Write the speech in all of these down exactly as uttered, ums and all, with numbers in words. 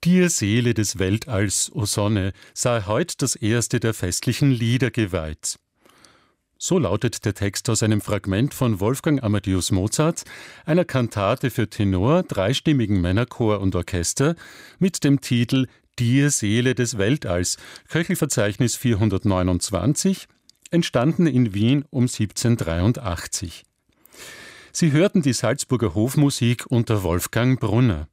Dir Seele des Weltalls, o Sonne, sei heut das erste der festlichen Lieder geweiht. So lautet der Text aus einem Fragment von Wolfgang Amadeus Mozart, einer Kantate für Tenor, dreistimmigen Männerchor und Orchester mit dem Titel Dir Seele des Weltalls, Köchelverzeichnis vierhundertneunundzwanzig, entstanden in Wien um siebzehnhundertdreiundachtzig. Sie hörten die Salzburger Hofmusik unter Wolfgang Brunner.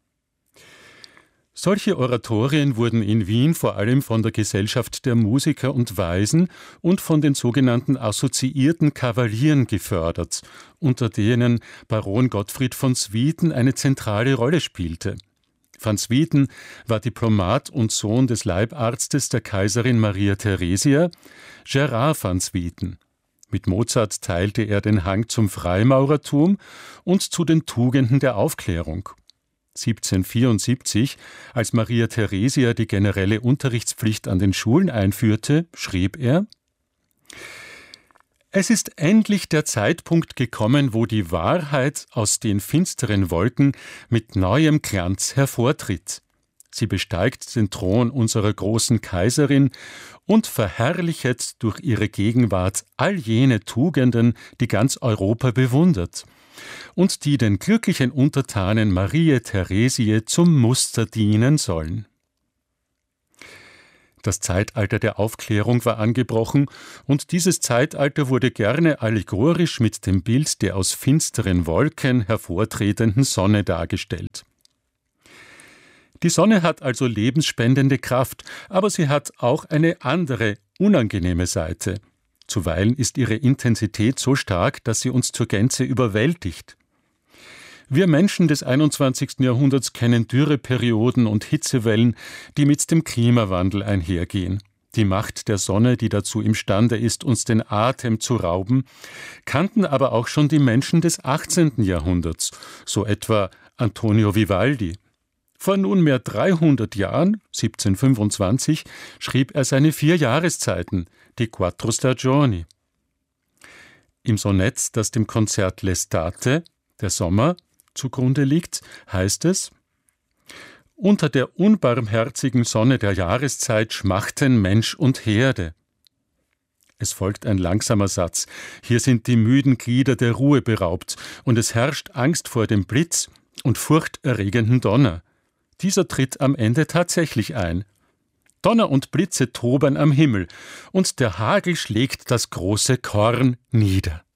Solche Oratorien wurden in Wien vor allem von der Gesellschaft der Musiker und Weisen und von den sogenannten assoziierten Kavalieren gefördert, unter denen Baron Gottfried von Swieten eine zentrale Rolle spielte. Van Swieten war Diplomat und Sohn des Leibarztes der Kaiserin Maria Theresia, Gerard van Swieten. Mit Mozart teilte er den Hang zum Freimaurertum und zu den Tugenden der Aufklärung. siebzehnhundertvierundsiebzig, als Maria Theresia die generelle Unterrichtspflicht an den Schulen einführte, schrieb er: Es ist endlich der Zeitpunkt gekommen, wo die Wahrheit aus den finsteren Wolken mit neuem Glanz hervortritt. Sie besteigt den Thron unserer großen Kaiserin und verherrlichet durch ihre Gegenwart all jene Tugenden, die ganz Europa bewundert und die den glücklichen Untertanen Mariä Theresiä zum Muster dienen sollen. Das Zeitalter der Aufklärung war angebrochen, und dieses Zeitalter wurde gerne allegorisch mit dem Bild der aus finsteren Wolken hervortretenden Sonne dargestellt. Die Sonne hat also lebensspendende Kraft, aber sie hat auch eine andere, unangenehme Seite. Zuweilen ist ihre Intensität so stark, dass sie uns zur Gänze überwältigt. Wir Menschen des einundzwanzigsten Jahrhunderts kennen Dürreperioden und Hitzewellen, die mit dem Klimawandel einhergehen. Die Macht der Sonne, die dazu imstande ist, uns den Atem zu rauben, kannten aber auch schon die Menschen des achtzehnten Jahrhunderts, so etwa Antonio Vivaldi. Vor nunmehr dreihundert Jahren, siebzehnhundertfünfundzwanzig, schrieb er seine vier Jahreszeiten, die Quattro Stagioni. Im Sonett, das dem Konzert L'estate, der Sommer, zugrunde liegt, heißt es: Unter der unbarmherzigen Sonne der Jahreszeit schmachten Mensch und Herde. Es folgt ein langsamer Satz. Hier sind die müden Glieder der Ruhe beraubt, und es herrscht Angst vor dem Blitz und furchterregenden Donner. Dieser tritt am Ende tatsächlich ein. Donner und Blitze toben am Himmel, und der Hagel schlägt das große Korn nieder.